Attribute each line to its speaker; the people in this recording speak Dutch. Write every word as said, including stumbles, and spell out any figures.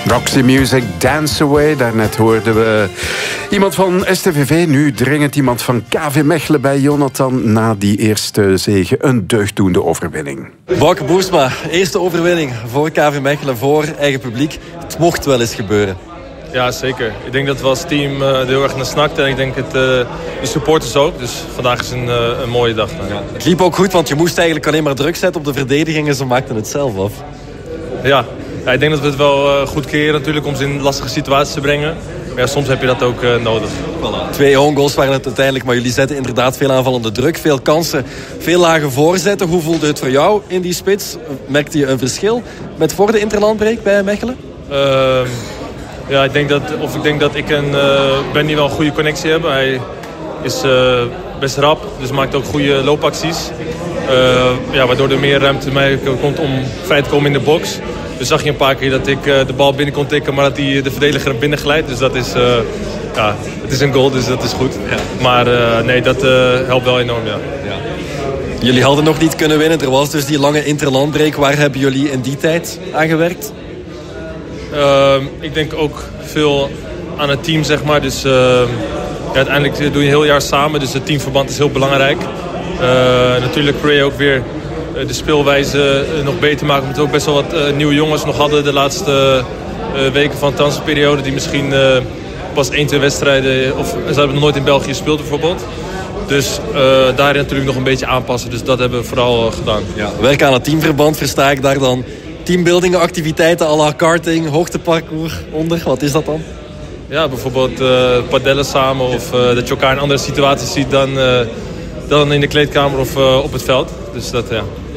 Speaker 1: Roxy Music, Dance Away. Daarnet hoorden we iemand van S T V V. Nu dringend iemand van K V Mechelen bij Jonathan. Na die eerste zege een deugddoende overwinning.
Speaker 2: Bouke Boersma, eerste overwinning voor K V Mechelen, voor eigen publiek. Het mocht wel eens gebeuren.
Speaker 3: Ja, zeker. Ik denk dat we als team uh, er heel erg naar snakten. En ik denk het, uh, de supporters ook. Dus vandaag is een, uh, een mooie dag.
Speaker 2: Ja. Het liep ook goed, want je moest eigenlijk alleen maar druk zetten op de verdediging en ze maakten het zelf af.
Speaker 3: Ja, ja ik denk dat we het wel uh, goed creëren natuurlijk om ze in lastige situaties te brengen. Maar ja, soms heb je dat ook uh, nodig.
Speaker 2: Voilà. Twee own goals waren het uiteindelijk, maar jullie zetten inderdaad veel aanvallende druk. Veel kansen, veel lage voorzetten. Hoe voelde het voor jou in die spits? Merkte je een verschil met voor de interlandbreak bij Mechelen?
Speaker 3: Uh, Ja, ik denk dat, of ik denk dat ik en uh, Benny wel een goede connectie hebben. Hij is uh, best rap, dus maakt ook goede loopacties. Uh, ja, waardoor er meer ruimte mij komt om vrij te komen in de box. Dus zag je een paar keer dat ik uh, de bal binnen kon tikken, maar dat die de verdediger hem binnen glijdt. Dus dat is, uh, ja, het is een goal, dus dat is goed. Ja. Maar uh, nee, dat uh, helpt wel enorm, ja. ja.
Speaker 2: Jullie hadden nog niet kunnen winnen. Er was dus die lange interlandbreek. Waar hebben jullie in die tijd aan gewerkt?
Speaker 3: Uh, ik denk ook veel aan het team, zeg maar. Dus uh, ja, uiteindelijk doe je een heel jaar samen. Dus het teamverband is heel belangrijk. Uh, natuurlijk probeer je ook weer uh, de speelwijze uh, nog beter maken. Omdat we ook best wel wat uh, nieuwe jongens nog hadden de laatste uh, weken van de transferperiode. Die misschien uh, pas één, twee wedstrijden... of ze hebben nog nooit in België gespeeld bijvoorbeeld. Dus uh, daarin natuurlijk nog een beetje aanpassen. Dus dat hebben we vooral uh, gedaan.
Speaker 2: Ja, werk aan het teamverband, versta ik daar dan... Teambuilding activiteiten à la karting, hoogteparcours onder. Wat is dat dan?
Speaker 3: Ja, bijvoorbeeld uh, padellen samen of uh, dat je elkaar in andere situaties ziet dan, uh, dan in de kleedkamer of uh, op het veld. Dus dat, ja.